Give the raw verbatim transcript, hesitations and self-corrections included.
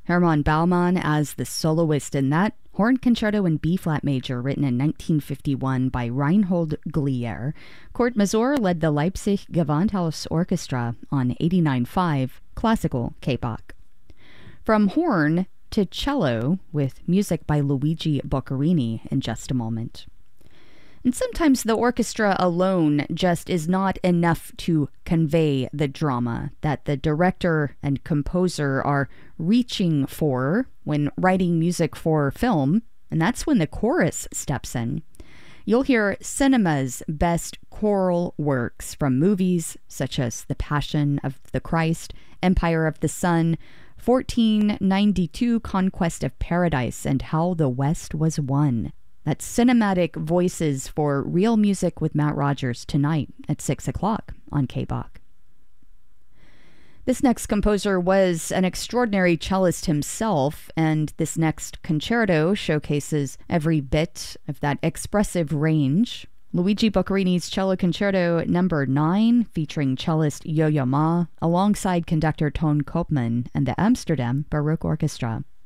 Hermann Baumann as the soloist in that horn concerto in B-flat major written in nineteen fifty-one by Reinhold Glier. Kurt Masur led the Leipzig Gewandhaus Orchestra on eighty-nine point five classical K P O C. From horn to cello with music by Luigi Boccherini in just a moment. And sometimes the orchestra alone just is not enough to convey the drama that the director and composer are reaching for when writing music for film, and that's when the chorus steps in. You'll hear cinema's best choral works from movies such as The Passion of the Christ, Empire of the Sun, fourteen ninety-two Conquest of Paradise, and How the West Was Won. That's cinematic voices for Real Music with Matt Rogers tonight at six o'clock on K B O C. This next composer was an extraordinary cellist himself, and this next concerto showcases every bit of that expressive range. Luigi Boccherini's Cello Concerto number nine, featuring cellist Yo-Yo Ma, alongside conductor Ton Koopman and the Amsterdam Baroque Orchestra.